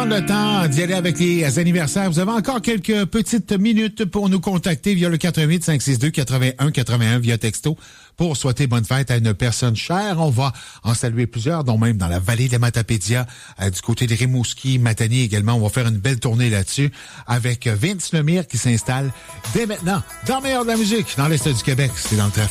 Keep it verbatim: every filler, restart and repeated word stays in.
prendre le temps d'y aller avec les anniversaires. Vous avez encore quelques petites minutes pour nous contacter via le quatre un huit, cinq six deux, huit un huit un via texto pour souhaiter bonne fête à une personne chère. On va en saluer plusieurs, dont même dans la vallée de la Matapédia, euh, du côté de Rimouski, Matanie également. On va faire une belle tournée là-dessus avec Vince Lemire qui s'installe dès maintenant dans le meilleur de la musique dans l'Est du Québec. C'est dans le trafic.